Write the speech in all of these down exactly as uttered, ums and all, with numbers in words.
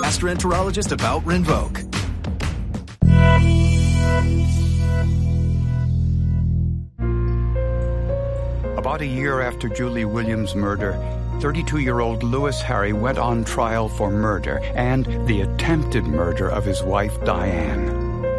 gastroenterologist about Rinvoq. About a year after Julie Williams' murder, thirty-two-year-old Louis Harry went on trial for murder and the attempted murder of his wife, Diane.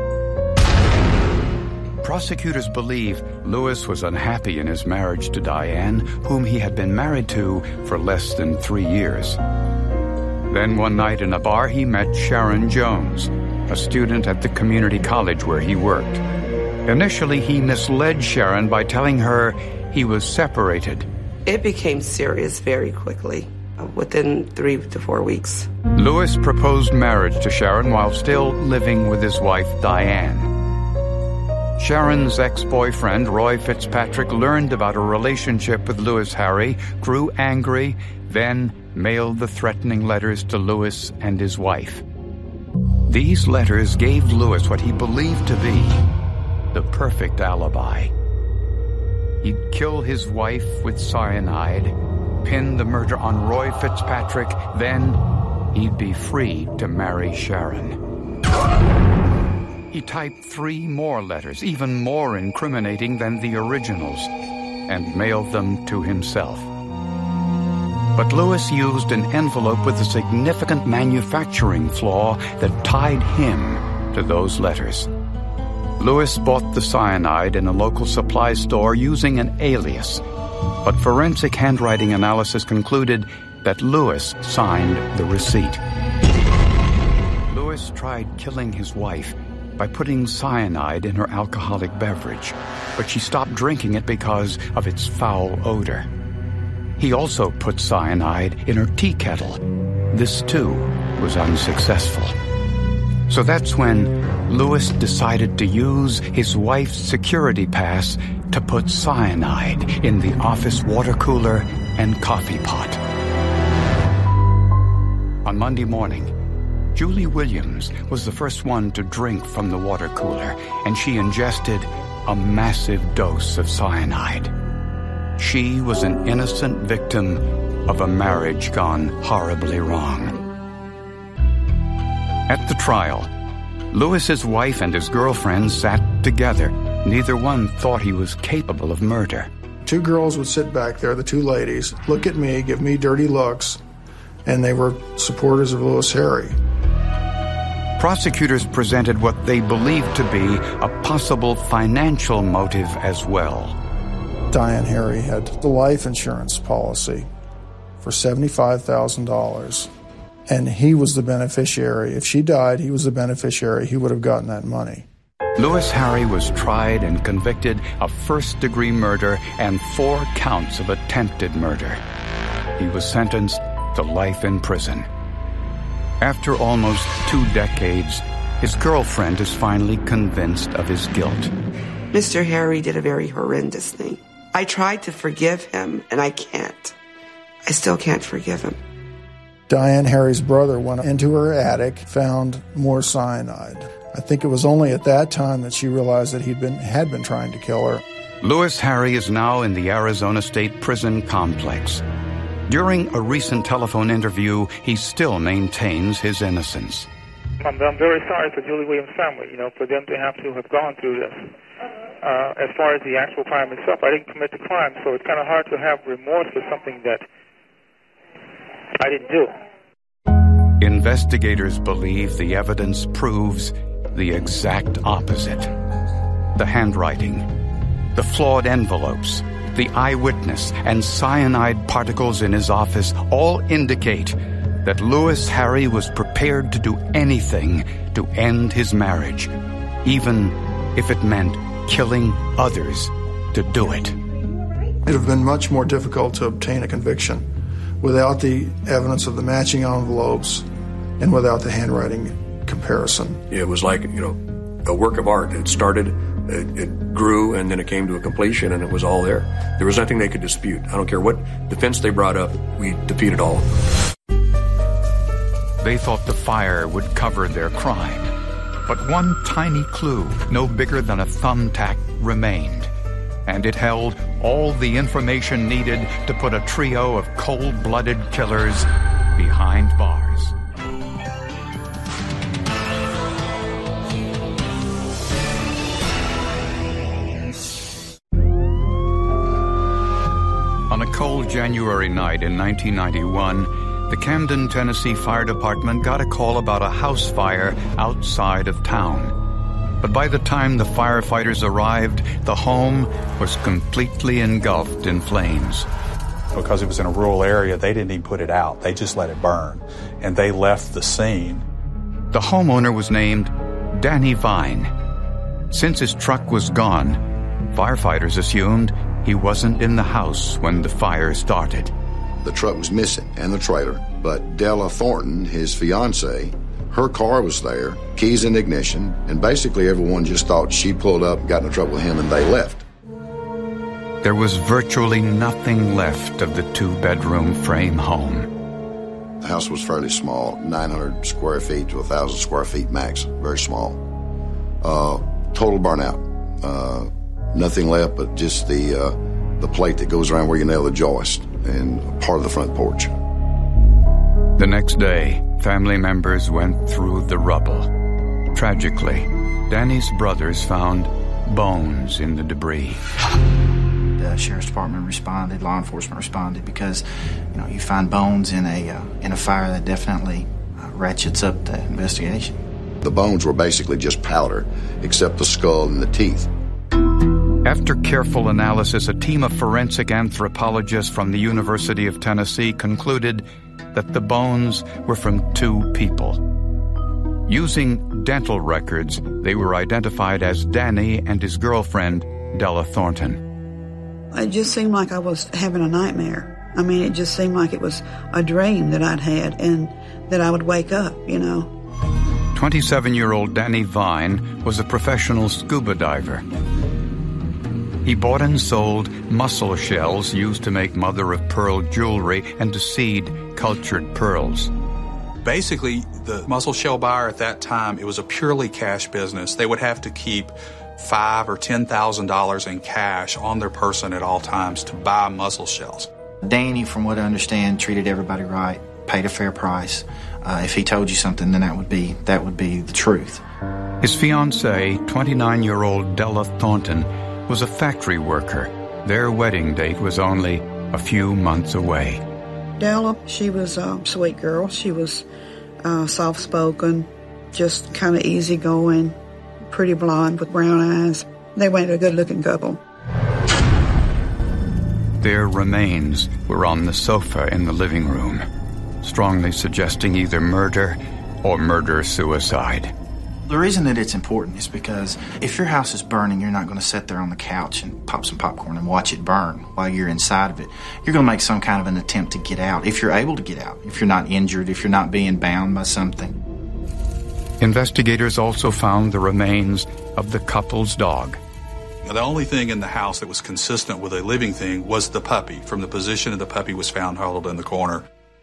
Prosecutors believe Louis was unhappy in his marriage to Diane, whom he had been married to for less than three years. Then one night in a bar, he met Sharon Jones, a student at the community college where he worked. Initially, he misled Sharon by telling her he was separated. It became serious very quickly, within three to four weeks. Louis proposed marriage to Sharon while still living with his wife, Diane. Sharon's ex-boyfriend, Roy Fitzpatrick, learned about a relationship with Louis Harry, grew angry, then mailed the threatening letters to Louis and his wife. These letters gave Louis what he believed to be the perfect alibi. He'd kill his wife with cyanide, pin the murder on Roy Fitzpatrick, then he'd be free to marry Sharon. He typed three more letters, even more incriminating than the originals, and mailed them to himself. But Louis used an envelope with a significant manufacturing flaw that tied him to those letters. Louis bought the cyanide in a local supply store using an alias, but forensic handwriting analysis concluded that Louis signed the receipt. Louis tried killing his wife by putting cyanide in her alcoholic beverage, but she stopped drinking it because of its foul odor. He also put cyanide in her tea kettle. This, too, was unsuccessful. So that's when Louis decided to use his wife's security pass to put cyanide in the office water cooler and coffee pot. On Monday morning, Julie Williams was the first one to drink from the water cooler, and she ingested a massive dose of cyanide. She was an innocent victim of a marriage gone horribly wrong. At the trial, Louis's wife and his girlfriend sat together. Neither one thought he was capable of murder. Two girls would sit back there, the two ladies, look at me, give me dirty looks, and they were supporters of Louis Harry. Prosecutors presented what they believed to be a possible financial motive as well. Diane Harry had the life insurance policy for seventy-five thousand dollars. And he was the beneficiary. If she died, he was the beneficiary. He would have gotten that money. Louis Harry was tried and convicted of first-degree murder and four counts of attempted murder. He was sentenced to life in prison. After almost two decades, his girlfriend is finally convinced of his guilt. Mister Harry did a very horrendous thing. I tried to forgive him, and I can't. I still can't forgive him. Diane Harry's brother went into her attic, found more cyanide. I think it was only at that time that she realized that he'd been had been trying to kill her. Louis Harry is now in the Arizona State Prison complex. During a recent telephone interview, he still maintains his innocence. I'm, I'm very sorry for Julie Williams' family, you know, for them to have to have gone through this. Uh, as far as the actual crime itself, I didn't commit the crime, so it's kind of hard to have remorse for something that I didn't do. Investigators believe the evidence proves the exact opposite. The handwriting, the flawed envelopes, the eyewitness, and cyanide particles in his office all indicate that Louis Harry was prepared to do anything to end his marriage, even if it meant killing others to do it. It would have been much more difficult to obtain a conviction without the evidence of the matching envelopes and without the handwriting comparison. It was like, you know, a work of art. It started, it, it grew, and then it came to a completion, and it was all there. There was nothing they could dispute. I don't care what defense they brought up, we defeated all of them. They thought the fire would cover their crime. But one tiny clue, no bigger than a thumbtack, remained. And it held all the information needed to put a trio of cold-blooded killers behind bars. January night in nineteen ninety-one, the Camden, Tennessee Fire Department got a call about a house fire outside of town. But by the time the firefighters arrived, the home was completely engulfed in flames. Because it was in a rural area, they didn't even put it out. They just let it burn. And they left the scene. The homeowner was named Danny Vine. Since his truck was gone, firefighters assumed he wasn't in the house when the fire started. The truck was missing and the trailer, but Della Thornton, his fiancée, her car was there, keys in ignition, and basically everyone just thought she pulled up, got in trouble with him, and they left. There was virtually nothing left of the two-bedroom frame home. The house was fairly small, nine hundred square feet to one thousand square feet max, very small. Uh, total burnout. Uh, nothing left but just the, uh, the plate that goes around where you nail the joist and part of the front porch. The next day, family members went through the rubble. Tragically, Danny's brothers found bones in the debris. The sheriff's department responded, law enforcement responded, because you know you find bones in a uh, in a fire that definitely uh, ratchets up the investigation. The bones were basically just powder, except the skull and the teeth. After careful analysis, a team of forensic anthropologists from the University of Tennessee concluded that the bones were from two people. Using dental records, they were identified as Danny and his girlfriend, Della Thornton. It just seemed like I was having a nightmare. I mean, it just seemed like it was a dream that I'd had and that I would wake up, you know. twenty-seven-year-old Danny Vine was a professional scuba diver. He bought and sold mussel shells used to make mother-of-pearl jewelry and to seed cultured pearls. Basically, the mussel shell buyer at that time, it was a purely cash business. They would have to keep five or ten thousand dollars in cash on their person at all times to buy mussel shells. Danny, from what I understand, treated everybody right, paid a fair price. Uh, if he told you something, then that would be that would be the truth. His fiancée, twenty-nine-year-old Della Thornton, was a factory worker. Their wedding date was only a few months away. Della, she was a sweet girl. She was uh, soft-spoken, just kind of easygoing, pretty blonde with brown eyes. They made a good-looking couple. Their remains were on the sofa in the living room, strongly suggesting either murder or murder-suicide. The reason that it's important is because if your house is burning, you're not going to sit there on the couch and pop some popcorn and watch it burn while you're inside of it. You're going to make some kind of an attempt to get out, if you're able to get out, if you're not injured, if you're not being bound by something. Investigators also found the remains of the couple's dog. Now, the only thing in the house that was consistent with a living thing was the puppy. From the position of the puppy was found huddled in the corner.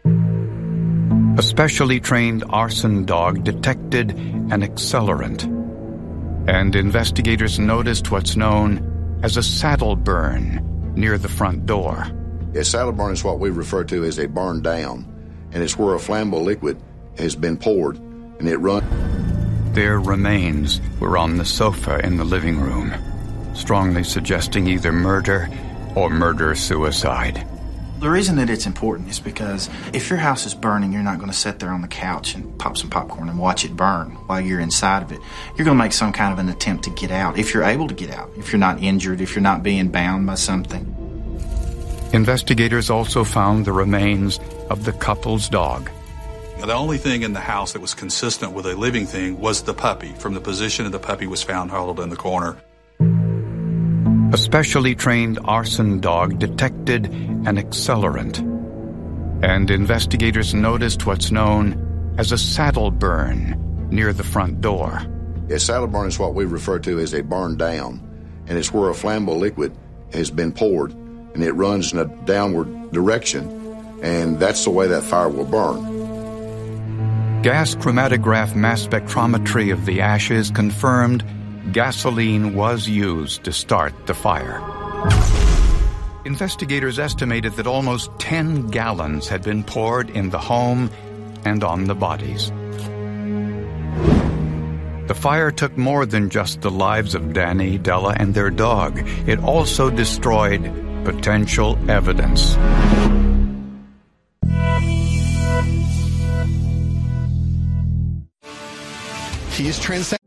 A specially trained arson dog detected an accelerant, and investigators noticed what's known as a saddle burn near the front door. A saddle burn is what we refer to as a burn down, and it's where a flammable liquid has been poured, and it runs. Their remains were on the sofa in the living room, strongly suggesting either murder or murder-suicide. The reason that it's important is because if your house is burning, you're not going to sit there on the couch and pop some popcorn and watch it burn while you're inside of it. You're going to make some kind of an attempt to get out, if you're able to get out, if you're not injured, if you're not being bound by something. Investigators also found the remains of the couple's dog. Now, the only thing in the house that was consistent with a living thing was the puppy. From the position of the puppy was found huddled in the corner. A specially trained arson dog detected an accelerant, and investigators noticed what's known as a saddle burn near the front door. A saddle burn is what we refer to as a burn down, and it's where a flammable liquid has been poured, and it runs in a downward direction, and that's the way that fire will burn. Gas chromatograph mass spectrometry of the ashes confirmed gasoline was used to start the fire. Investigators estimated that almost ten gallons had been poured in the home and on the bodies. The fire took more than just the lives of Danny, Della, and their dog. It also destroyed potential evidence. He's transcendent.